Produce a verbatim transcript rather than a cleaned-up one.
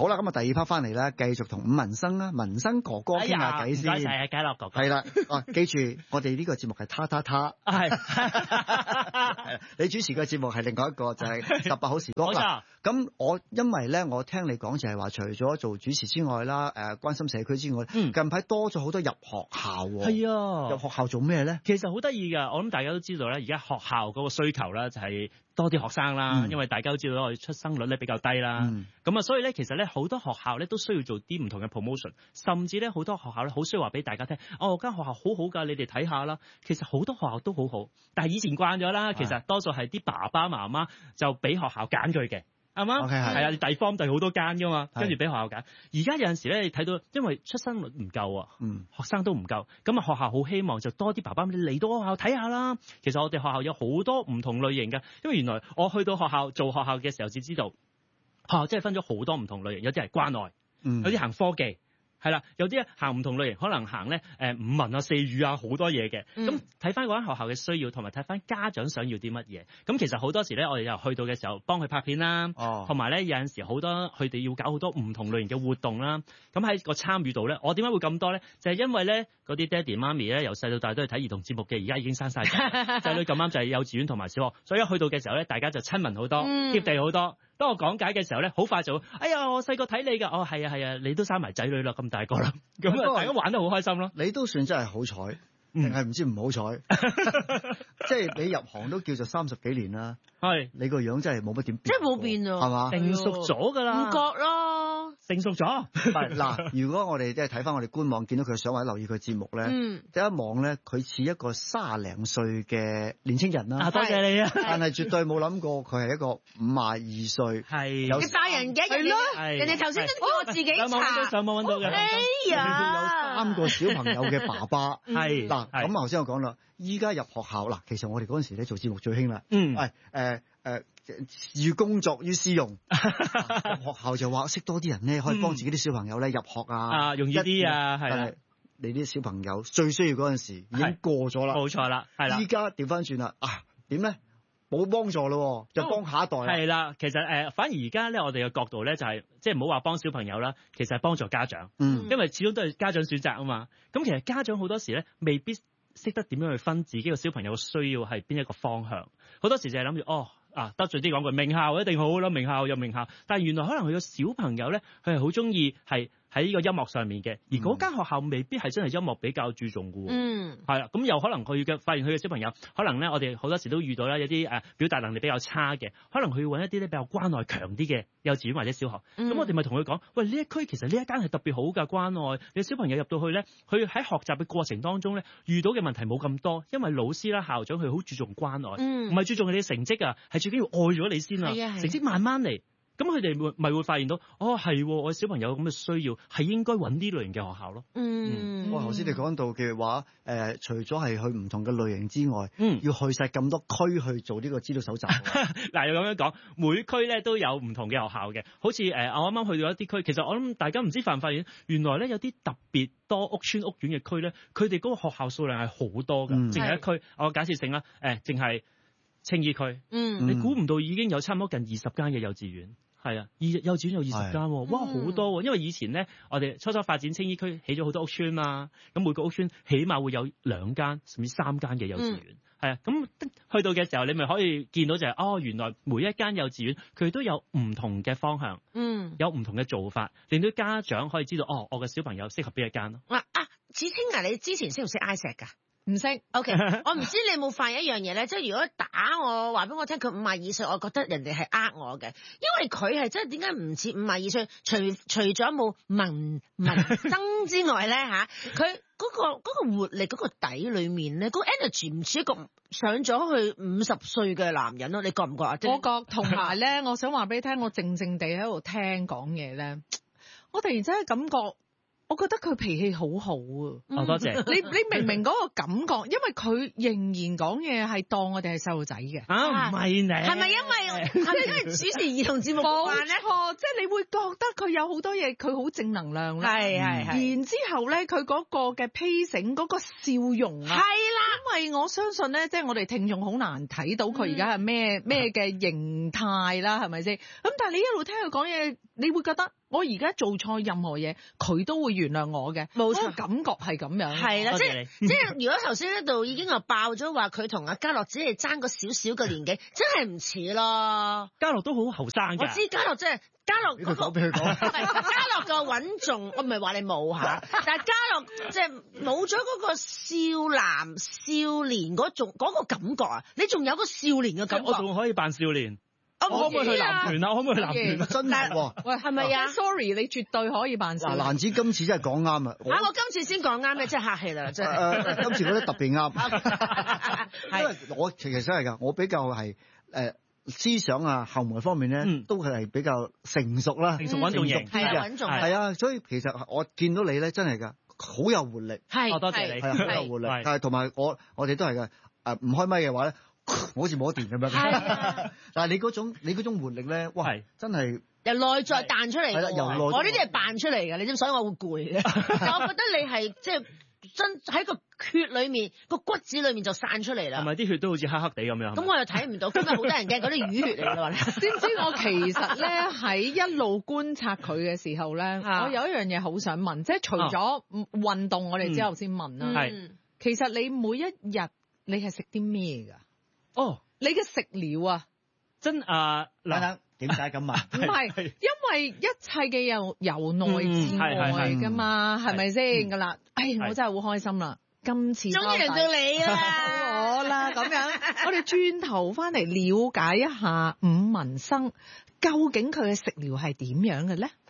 好啦，咁啊第二 part 翻嚟啦，繼續同伍文生啦，文生哥哥傾下偈先。 唔該晒啊，嘉樂哥哥。 係啦，啊記住我哋呢個節目係他他他。係。你主持嘅節目係另外一個就係十八好時光啦。咁我因為咧，我聽你講就係話，除咗做主持之外啦，誒關心社區之外，嗯、近排多咗好多入學校喎。係啊，入學校做咩咧？ 其實好得意㗎，我諗大家都知道咧，而家學校嗰個需求咧就係多啲學生啦，嗯、因為大家都知道我哋出生率咧比較低啦。咁啊、嗯，所以咧其實咧好多學校咧都需要做啲唔同嘅 promotion， 甚至咧好多學校咧好需要話俾大家聽，哦間學校好好㗎，你哋睇下啦。其實好多學校都好好，但係以前慣咗啦，其實多數係啲爸爸媽媽就俾學校揀佢嘅。啱啱？係啊，你地方地好多間噶嘛，跟住俾學校揀。而家有陣時咧，你睇到因為出生率唔夠啊，嗯，學生都唔夠，咁啊學校好希望就多啲爸爸你嚟到學校睇下啦。其實我哋學校有好多唔同類型嘅，因為原來我去到學校做學校嘅時候，先知道學校真係分咗好多唔同類型，有啲係關愛，嗯、有啲行科技。係啦，有啲行唔同類型，可能行咧誒五文啊、四語啊，好多嘢嘅。咁睇翻嗰間學校嘅需要，同埋睇翻家長想要啲乜嘢。咁其實好多時咧，我哋又去到嘅時候幫佢拍片啦，同埋咧有陣時好多佢哋要搞好多唔同類型嘅活動啦。咁喺個參與度咧，我點解會咁多咧？就係、是、因為咧嗰啲爹哋媽咪咧由細到大都係睇兒童節目嘅，而家已經生晒仔女咁啱就係幼稚園同埋小學，所以一去到嘅時候咧，大家就親民好多，貼地好多。當我講解嘅時候咧，好快就會，哎呀，我細個睇你㗎，哦係啊係啊，你都生埋仔女啦，咁大個啦，咁啊大家玩得好開心咯。 你都算真係好彩，定係唔知唔好彩？即係你入行都叫做三十幾年啦，係你個樣真係冇乜點變， 即係冇變啊， 係嘛？ 成熟咗㗎啦， 唔覺咯， 成熟咗。 係嗱，如果我哋即係睇翻我哋官網，見到佢想或者留意佢節目咧，嗯，第一望咧，佢似一個卅零歲嘅年青人啦。 啊，多謝你啊！ 但係絕對冇諗過佢係一個五廿二歲，係有大人嘅人咯，人哋頭先都叫我自己查， 上網揾到嘅， 哎呀， 有三個小朋友嘅爸爸， 係嗱，咁頭先我講啦，依家入學校嗱，其實我哋嗰陣時咧做節目最興啦，嗯，係誒誒，寓工作於私用，入學校就話識多啲人咧，可以幫自己啲小朋友咧入學啊， 啊，容易啲啊，係啦。 你啲小朋友最需要嗰陣時已經過咗啦， 冇錯啦，係啦。依家調翻轉啦，啊點咧？冇幫助咯，就幫下一代。 係啦，其實誒、呃，反而而家咧，我哋嘅角度咧就係、是，即係唔好話幫小朋友啦，其實係幫助家長。嗯，因為始終都係家長選擇啊嘛。咁其實家長好多時咧，未必識得點樣去分自己個小朋友嘅需要係邊一個方向。好多時就係諗住哦。啊，得罪啲講句，名校一定好啦，名校有名校，但係原來可能佢個小朋友咧，佢係好中意係喺呢個音樂上面嘅，而嗰間學校未必係真係音樂比較注重嘅喎。嗯，係啦，咁有可能佢嘅發現佢嘅小朋友，可能咧我哋好多時都遇到啦，有啲誒表達能力比較差嘅，可能佢要揾一啲咧比較關愛強啲嘅幼稚園或者小學。咁、嗯、我哋咪同佢講，喂，呢一區其實呢一間係特別好嘅關愛，你小朋友入到去咧，佢喺學習嘅過程當中咧，遇到嘅問題冇咁多，因為老師啦、校長佢好注重關愛，唔係、嗯、注重你嘅成績啊，係最緊要愛咗你先啦，啊、成績慢慢嚟。咁佢哋會咪會發現到，哦係，我小朋友咁嘅需要，係應該揾呢類型嘅學校咯。 嗯，我頭先你講到嘅話，誒、呃，除咗係去唔同嘅類型之外，嗯，要去晒咁多區去做呢個資料搜集。 嗱，又咁樣講，每區咧都有唔同嘅學校嘅，好似誒、呃，我啱啱去到一啲區，其實我諗大家唔知發唔發現，原來咧有啲特別多屋邨屋苑嘅區咧，佢哋嗰個學校數量係好多嘅，淨係、嗯、一區。我假設性啦，誒、呃，淨係青衣區，嗯，你估唔到已經有差唔多近二十間嘅幼稚園。係啊，幼幼稚園有二十間，哇，好多！因為以前咧，我哋初初發展青衣區，起咗好多屋邨嘛，咁每個屋邨起碼會有兩間甚至三間嘅幼稚園。係啊，咁去到嘅時候，你咪可以見到就係、是，哦，原來每一間幼稚園佢都有唔同嘅方向，嗯，有唔同嘅做法，令到家長可以知道，哦，我嘅小朋友適合邊一間咯。 啊啊，芷菁啊，你之前識唔識 I S A C 噶？ 唔識 ，OK，我唔知你有冇發現一樣嘢咧，即係如果打我話俾我聽佢五廿二歲，我覺得人哋係呃我嘅，因為佢係真係點解唔似五廿二歲？除除咗冇文文生之外咧吓，佢嗰個嗰個活力嗰個底裏面咧，嗰個 energy 唔似一個上咗去五十歲嘅男人咯，你覺唔覺啊？ 我覺，同埋咧，我想話俾你聽，我靜靜地喺度聽講嘢咧，我突然之間感覺。我覺得佢脾氣好好啊！ 哦，多謝你。你明明嗰個感覺，因為佢仍然講嘢係當我哋係細路仔嘅。 啊，唔係你係咪因為係咪因為主持兒童節目慣咧？ 冇錯，即係你會覺得佢有好多嘢，佢好正能量啦。 係係係。 然之後咧，佢嗰個嘅 pacing 嗰個笑容啊，係啦。因為我相信咧，即係我哋聽眾好難睇到佢而家係咩咩嘅形態啦，係咪先？咁但係你一路聽佢講嘢，你會覺得。 我而家做錯任何嘢，佢都會原諒我嘅。 冇錯， 感覺係咁樣。 係啦，即係即係，如果頭先呢度已經話爆咗話佢同阿嘉樂只係爭個少少嘅年紀，真係唔似咯。 嘉樂都好後生嘅。 我知嘉樂即係嘉樂俾佢講，俾佢講。 嘉樂個穩重，我唔係話你冇嚇，但係嘉樂即係冇咗嗰個少男少年嗰種嗰個感覺啊！你仲有個少年嘅感覺， 我仲可以扮少年。 我可唔可以去男團啊？可唔可以去男團啊？ 真係喎！ 喂，係咪啊 ？Sorry， 你絕對可以扮少年。 嗱，蘭子今次真係講啱啊！ 嚇，我今次先講啱嘅，真係客氣啦，真係。 誒，今次覺得特別啱，因為我其實真係㗎，我比較係誒思想啊、後門方面咧，都係比較成熟啦， 成熟穩重型， 係啊，穩重係啊，所以其實我見到你咧，真係㗎，好有活力。 係， 多謝你， 係啊，好有活力。係同埋我我哋都係㗎，誒唔開咪嘅話咧。好似冇得電咁樣，但係你嗰種你嗰種活力咧，哇，真係由內在彈出嚟嘅， 由內我呢啲係扮出嚟嘅，你知唔知？所以我會攰嘅。但我覺得你係即係真喺個血裏面個骨子裏面就散出嚟啦。 係咪啲血都好似黑黑地咁樣？ 咁我又睇唔到，今日好多人驚嗰啲淤血嚟㗎啦。 知唔知我其實咧喺一路觀察佢嘅時候咧，我有一樣嘢好想問，即係除咗運動，我哋之後先問啦。 係， 其實你每一日你係食啲咩㗎？ 哦， 你嘅食療啊， 真啊， 等等，點解咁問？ 唔係，因為一切嘅由由內至外噶嘛，係咪先㗎啦？哎，我真係好開心啦！今次終於輪到你啦，我啦咁樣，我哋轉頭翻嚟了解一下伍文生究竟佢嘅食療係點樣嘅咧？